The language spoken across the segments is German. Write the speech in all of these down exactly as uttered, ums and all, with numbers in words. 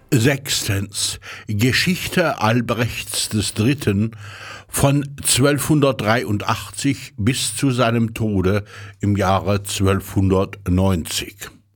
Sechstens. Geschichte Albrechts des Dritten von zwölfhundertdreiundachtzig bis zu seinem Tode im Jahre zwölfhundertneunzig.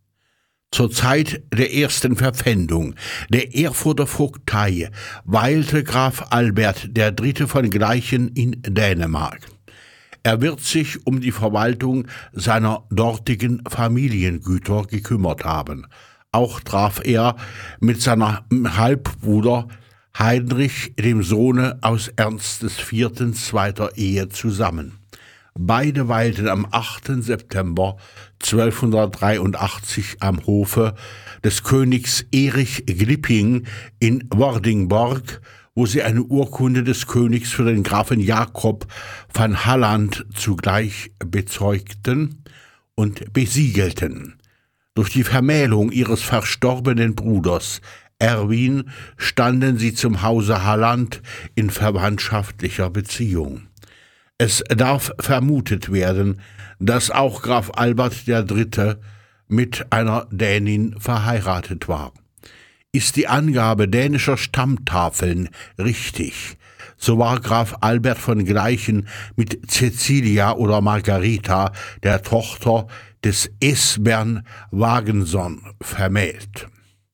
Zur Zeit der ersten Verpfändung der Erfurter Vogtei weilte Graf Albert der Dritte von Gleichen in Dänemark. Er wird sich um die Verwaltung seiner dortigen Familiengüter gekümmert haben. Auch traf er mit seinem Halbbruder Heinrich, dem Sohne aus Ernst des Vierten zweiter Ehe, zusammen. Beide weilten am achten September zwölfhundertdreiundachtzig am Hofe des Königs Erich Glipping in Vordingborg, wo sie eine Urkunde des Königs für den Grafen Jakob von Halland zugleich bezeugten und besiegelten. Durch die Vermählung ihres verstorbenen Bruders Erwin standen sie zum Hause Halland in verwandtschaftlicher Beziehung. Es darf vermutet werden, dass auch Graf Albert der Dritte mit einer Dänin verheiratet war. Ist die Angabe dänischer Stammtafeln richtig, so war Graf Albert von Gleichen mit Cecilia oder Margarita, der Tochter des Esbern Wagenson, vermählt.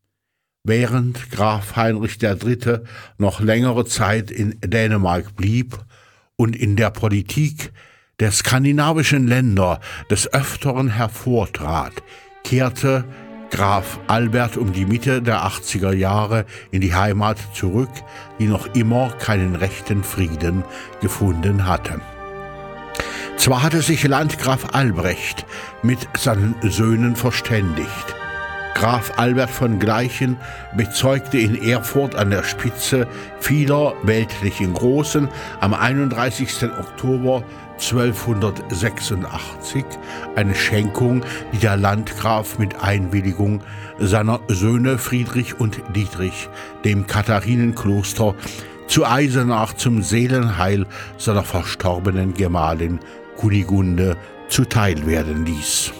Während Graf Heinrich der Dritte noch längere Zeit in Dänemark blieb und in der Politik der skandinavischen Länder des Öfteren hervortrat, kehrte Graf Albert um die Mitte der achtziger Jahre in die Heimat zurück, die noch immer keinen rechten Frieden gefunden hatte. Zwar hatte sich Landgraf Albrecht mit seinen Söhnen verständigt. Graf Albert von Gleichen bezeugte in Erfurt an der Spitze vieler weltlichen Großen am einunddreißigsten Oktober zwölfhundertsechsundachtzig eine Schenkung, die der Landgraf mit Einwilligung seiner Söhne Friedrich und Dietrich dem Katharinenkloster zu Eisenach zum Seelenheil seiner verstorbenen Gemahlin Kunigunde zuteil werden ließ.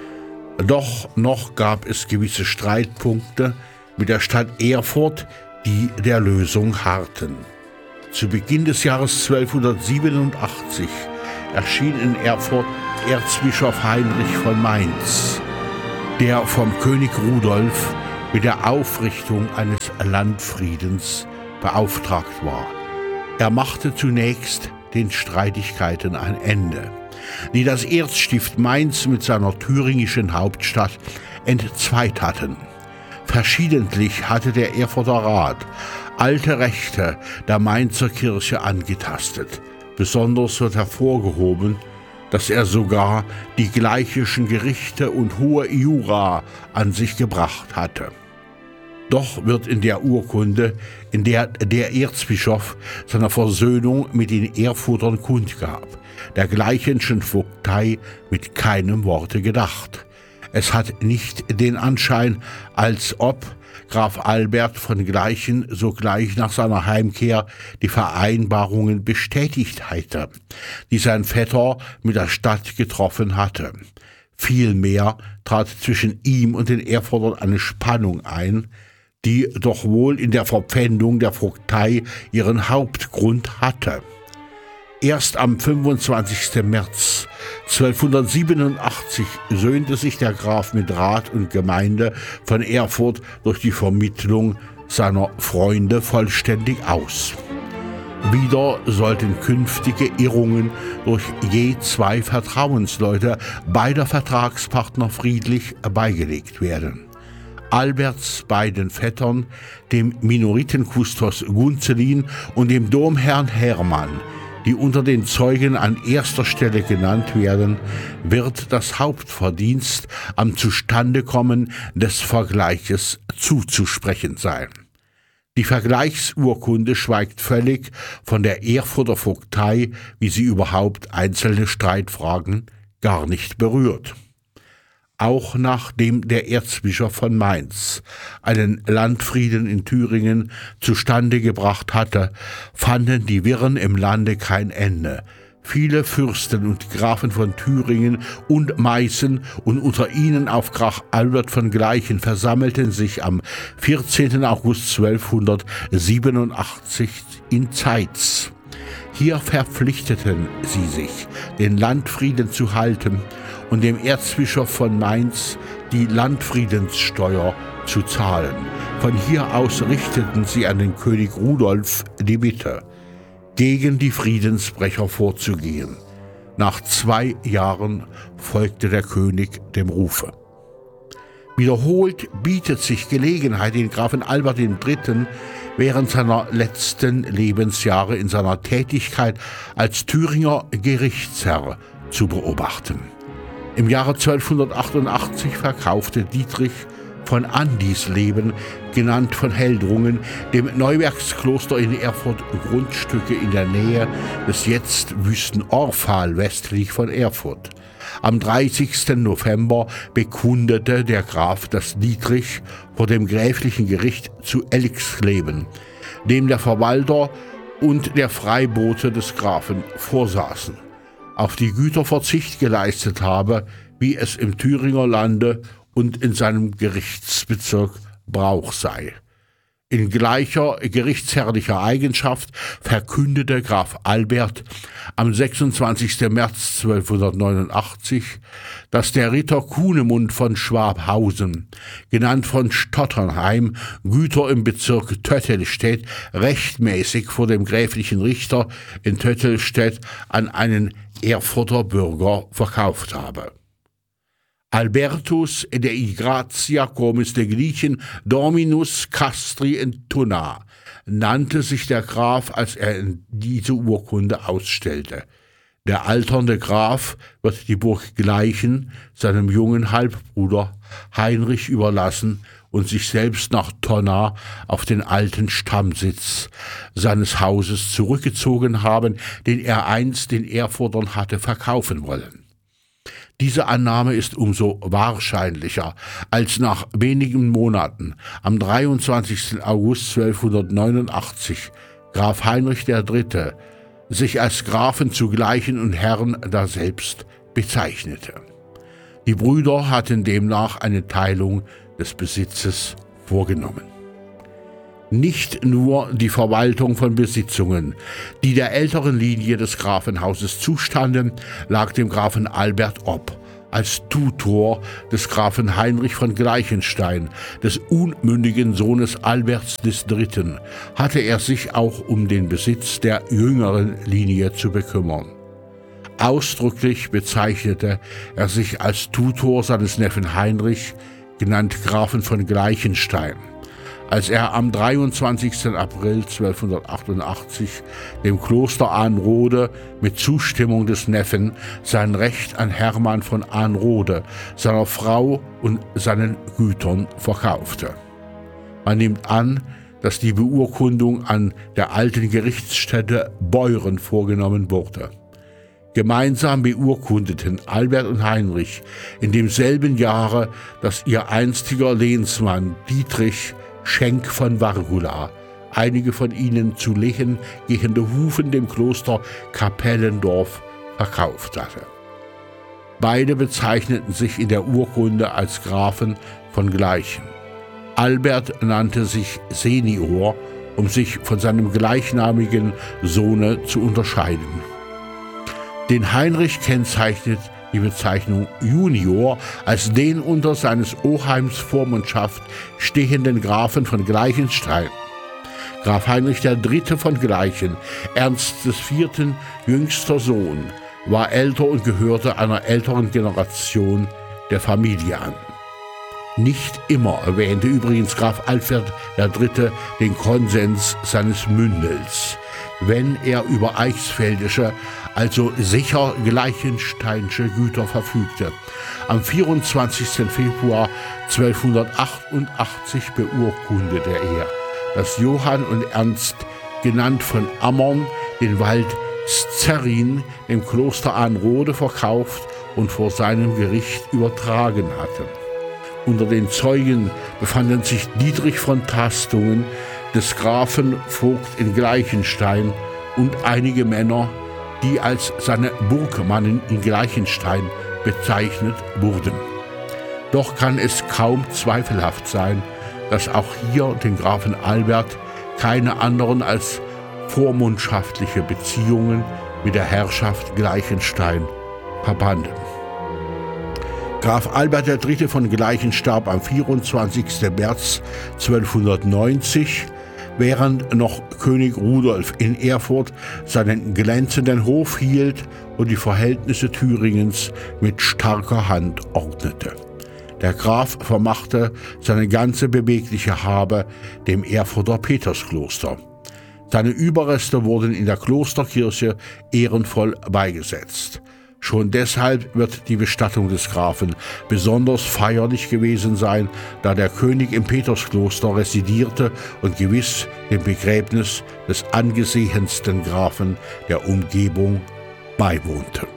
Doch noch gab es gewisse Streitpunkte mit der Stadt Erfurt, die der Lösung harrten. Zu Beginn des Jahres zwölfhundertsiebenundachtzig erschien in Erfurt Erzbischof Heinrich von Mainz, der vom König Rudolf mit der Aufrichtung eines Landfriedens beauftragt war. Er machte zunächst den Streitigkeiten ein Ende, die das Erzstift Mainz mit seiner thüringischen Hauptstadt entzweit hatten. Verschiedentlich hatte der Erfurter Rat alte Rechte der Mainzer Kirche angetastet. Besonders wird hervorgehoben, dass er sogar die gleichischen Gerichte und hohe Jura an sich gebracht hatte. Doch wird in der Urkunde, in der der Erzbischof seine Versöhnung mit den Erfurtern kundgab, der Gleichenschen Vogtei mit keinem Worte gedacht. Es hat nicht den Anschein, als ob Graf Albert von Gleichen sogleich nach seiner Heimkehr die Vereinbarungen bestätigt hätte, die sein Vetter mit der Stadt getroffen hatte. Vielmehr trat zwischen ihm und den Erfurtern eine Spannung ein, die doch wohl in der Verpfändung der Vogtei ihren Hauptgrund hatte. Erst am fünfundzwanzigsten März zwölfhundertsiebenundachtzig söhnte sich der Graf mit Rat und Gemeinde von Erfurt durch die Vermittlung seiner Freunde vollständig aus. Wieder sollten künftige Irrungen durch je zwei Vertrauensleute beider Vertragspartner friedlich beigelegt werden. Alberts beiden Vettern, dem Minoritenkustos Gunzelin und dem Domherrn Hermann, die unter den Zeugen an erster Stelle genannt werden, wird das Hauptverdienst am Zustandekommen des Vergleiches zuzusprechen sein. Die Vergleichsurkunde schweigt völlig von der Erfurter Vogtei, wie sie überhaupt einzelne Streitfragen gar nicht berührt. Auch nachdem der Erzbischof von Mainz einen Landfrieden in Thüringen zustande gebracht hatte, fanden die Wirren im Lande kein Ende. Viele Fürsten und Grafen von Thüringen und Meißen und unter ihnen auch Graf Albert von Gleichen versammelten sich am vierzehnten August zwölfhundertsiebenundachtzig in Zeitz. Hier verpflichteten sie sich, den Landfrieden zu halten und dem Erzbischof von Mainz die Landfriedenssteuer zu zahlen. Von hier aus richteten sie an den König Rudolf die Bitte, gegen die Friedensbrecher vorzugehen. Nach zwei Jahren folgte der König dem Rufe. Wiederholt bietet sich Gelegenheit, den Grafen Albert der Dritte während seiner letzten Lebensjahre in seiner Tätigkeit als Thüringer Gerichtsherr zu beobachten. Im Jahre zwölfhundertachtundachtzig verkaufte Dietrich von Andisleben, genannt von Heldrungen, dem Neuwerkskloster in Erfurt Grundstücke in der Nähe des jetzt wüsten Orfal westlich von Erfurt. Am dreißigsten November bekundete der Graf, dass Dietrich vor dem gräflichen Gericht zu Elixleben, dem der Verwalter und der Freibote des Grafen vorsaßen, auf die Güter Verzicht geleistet habe, wie es im Thüringer Lande und in seinem Gerichtsbezirk Brauch sei. In gleicher gerichtsherrlicher Eigenschaft verkündete Graf Albert am sechsundzwanzigsten März zwölfhundertneunundachtzig, dass der Ritter Kunemund von Schwabhausen, genannt von Stotternheim, Güter im Bezirk Töttelstedt, rechtmäßig vor dem gräflichen Richter in Töttelstedt an einen Erfurter Bürger verkauft habe. Albertus Dei Gratia comis de Glichem Dominus Castri in Tunna nannte sich der Graf, als er diese Urkunde ausstellte. Der alternde Graf wird die Burg Gleichen seinem jungen Halbbruder Heinrich überlassen und sich selbst nach Tonna auf den alten Stammsitz seines Hauses zurückgezogen haben, den er einst den Erfurtern hatte verkaufen wollen. Diese Annahme ist umso wahrscheinlicher, als nach wenigen Monaten, am dreiundzwanzigsten August zwölfhundertneunundachtzig, Graf Heinrich der Dritte sich als Grafen zugleichen und Herrn daselbst bezeichnete. Die Brüder hatten demnach eine Teilung des Besitzes vorgenommen. Nicht nur die Verwaltung von Besitzungen, die der älteren Linie des Grafenhauses zustanden, lag dem Grafen Albert ob. Als Tutor des Grafen Heinrich von Gleichenstein, des unmündigen Sohnes Alberts des Dritten, hatte er sich auch um den Besitz der jüngeren Linie zu bekümmern. Ausdrücklich bezeichnete er sich als Tutor seines Neffen Heinrich, genannt Grafen von Gleichenstein, als er am dreiundzwanzigsten April zwölfhundertachtundachtzig dem Kloster Ahnrode mit Zustimmung des Neffen sein Recht an Hermann von Ahnrode, seiner Frau und seinen Gütern verkaufte. Man nimmt an, dass die Beurkundung an der alten Gerichtsstätte Beuren vorgenommen wurde. Gemeinsam beurkundeten Albert und Heinrich in demselben Jahre, dass ihr einstiger Lehnsmann Dietrich Schenk von Vargula einige von ihnen zu Lehen gehende Hufen dem Kloster Kapellendorf verkauft hatte. Beide bezeichneten sich in der Urkunde als Grafen von Gleichen. Albert nannte sich Senior, um sich von seinem gleichnamigen Sohne zu unterscheiden. Den Heinrich kennzeichnet die Bezeichnung Junior als den unter seines Oheims Vormundschaft stehenden Grafen von Gleichenstein. Graf Heinrich der Dritte von Gleichen, Ernst des Vierten jüngster Sohn, war älter und gehörte einer älteren Generation der Familie an. Nicht immer erwähnte übrigens Graf Albert der Dritte den Konsens seines Mündels, wenn er über eichsfeldische, also sicher gleichensteinsche Güter verfügte. Am vierundzwanzigsten Februar zwölfhundertachtundachtzig beurkundete er, dass Johann und Ernst, genannt von Ammern, den Wald Zerrin dem Kloster Ahnrode verkauft und vor seinem Gericht übertragen hatten. Unter den Zeugen befanden sich Dietrich von Tastungen, des Grafen Vogt in Gleichenstein, und einige Männer, die als seine Burgmannen in Gleichenstein bezeichnet wurden. Doch kann es kaum zweifelhaft sein, dass auch hier den Grafen Albert keine anderen als vormundschaftliche Beziehungen mit der Herrschaft Gleichenstein verbanden. Graf Albert der Dritte von Gleichen starb am vierundzwanzigsten März zwölfhundertneunzig, während noch König Rudolf in Erfurt seinen glänzenden Hof hielt und die Verhältnisse Thüringens mit starker Hand ordnete. Der Graf vermachte seine ganze bewegliche Habe dem Erfurter Peterskloster. Seine Überreste wurden in der Klosterkirche ehrenvoll beigesetzt. Schon deshalb wird die Bestattung des Grafen besonders feierlich gewesen sein, da der König im Peterskloster residierte und gewiss dem Begräbnis des angesehensten Grafen der Umgebung beiwohnte.